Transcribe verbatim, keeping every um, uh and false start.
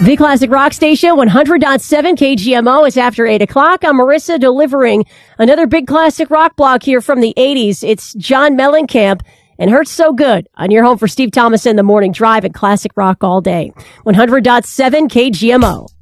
The Classic Rock Station, one hundred point seven K G M O. Is after eight o'clock. I'm Marissa, delivering another big classic rock block here from the eighties. It's John Mellencamp and Hurts So Good on your home for Steve Thomas in the Morning Drive and classic rock all day. one hundred point seven K G M O.